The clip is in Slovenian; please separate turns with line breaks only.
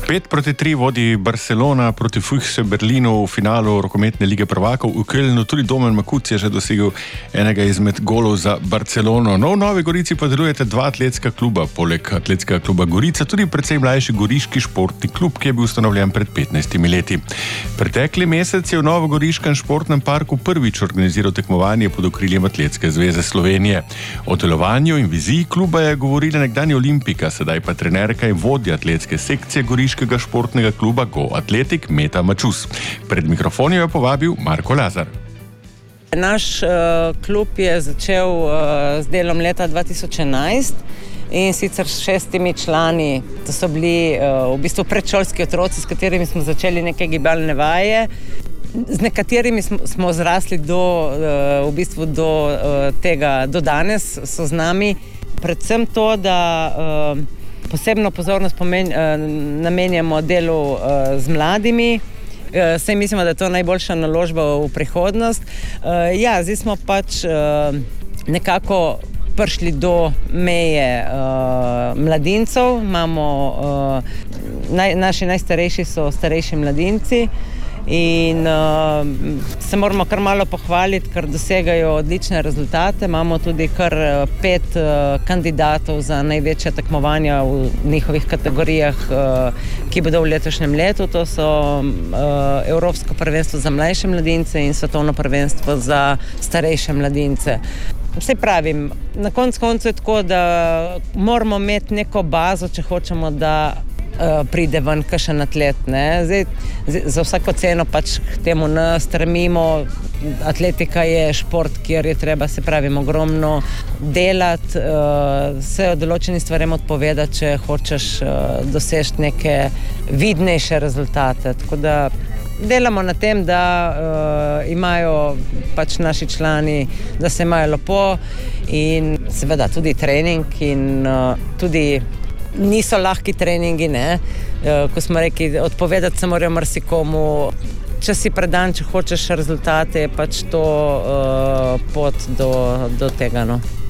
5-3 vodi Barcelona proti Füchse Berlinu v finalu rokometne lige prvakov. V Kölnu tudi Domen Makuc je že dosegel enega izmed golov za Barcelono. No, v Novi Gorici pa delujete dva atletska kluba, poleg atletskega kluba Gorica, tudi precej mlajši goriški športni klub, ki je bil ustanovljen pred 15 leti. Pretekli mesec je v Novogoriškem športnem parku prvič organiziral tekmovanje pod okriljem Atletske zveze Slovenije. O delovanju in viziji kluba je govorila nekdanja olimpika, sedaj pa trenerka in vodja atletske sekcije Goriškega športnega kluba Go Atletik Meta Mačus. Pred mikrofonijo je povabil Marko Lazar.
Naš klub je začel z delom leta 2011 in sicer s 6 člani. To so bili v bistvu predšolski otroci, s katerimi smo začeli neke gibalne vaje. Z nekaterimi smo zrasli do tega, do danes so z nami. Predvsem to, da posebno pozornost namenjamo delu z mladimi. Saj mislimo, da je to najboljša naložba v prihodnost. Zdaj smo pač nekako prišli do meje mladincev. Naši najstarejši so starejši mladinci in se moramo kar malo pohvaliti, ker dosegajo odlične rezultate. Imamo tudi kar 5 kandidatov za največja tekmovanja v njihovih kategorijah, ki bodo v letošnjem letu. To so Evropsko prvenstvo za mlajše mladince in Svetovno prvenstvo za starejše mladince. Vse pravim, na koncu je tako, da moramo imeti neko bazo, če hočemo, da pride ven kakšen atlet. Zdaj, za vsako ceno pač k temu ne stremimo. Atletika je šport, kjer je treba, se pravim, ogromno delati, se o določenih stvarem odpovedati, če hočeš doseči neke vidnejše rezultate. Tako da delamo na tem, da imajo pač naši člani, da se imajo lepo in seveda tudi trening in tudi niso lahki treningi, ko smo rekli, odpovedati se morajo marsikomu. Če si predan, če hočeš rezultate, je pač to pot do tega.